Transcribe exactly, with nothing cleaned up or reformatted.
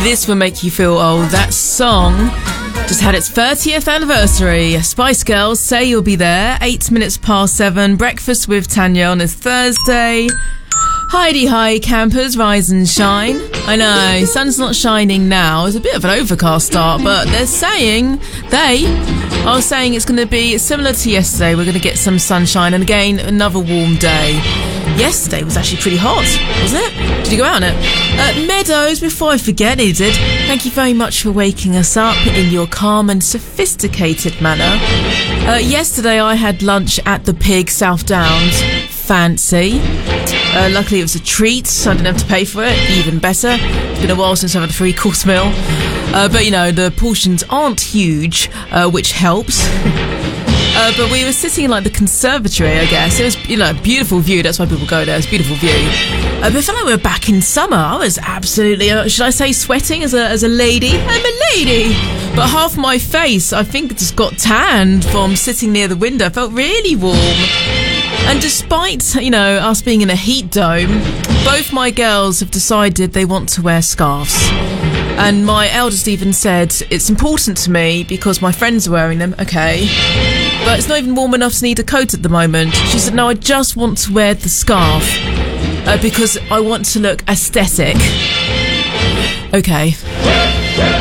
This will make you feel old. That song just had its thirtieth anniversary. Spice Girls, Say You'll Be There. Eight minutes past seven. Breakfast with Tanya on this Thursday. Heidi hi, campers, rise and shine. I know, sun's not shining now. It's a bit of an overcast start, but they're saying, they are saying it's going to be similar to yesterday. We're going to get some sunshine and again, another warm day. Yesterday was actually pretty hot, wasn't it? Did you go out on it? Uh, Meadows, before I forget, Edith, thank you very much for waking us up in your calm and sophisticated manner. Uh, yesterday I had lunch at the Pig, South Downs. Fancy. Uh, luckily it was a treat, so I didn't have to pay for it. Even better. It's been a while since I've had a three-course meal. Uh, but, you know, the portions aren't huge, uh, which helps. Uh, but we were sitting in, like, the conservatory, I guess. It was, you know, a beautiful view. That's why people go there. It's a beautiful view. Uh, but I felt like we were back in summer. I was absolutely, uh, should I say sweating as a as a lady? I'm a lady! But half my face, I think, just got tanned from sitting near the window. It felt really warm. And despite, you know, us being in a heat dome, both my girls have decided they want to wear scarves. And my eldest even said, it's important to me because my friends are wearing them, okay, but it's not even warm enough to need a coat at the moment. She said, no, I just want to wear the scarf uh, because I want to look aesthetic. Okay.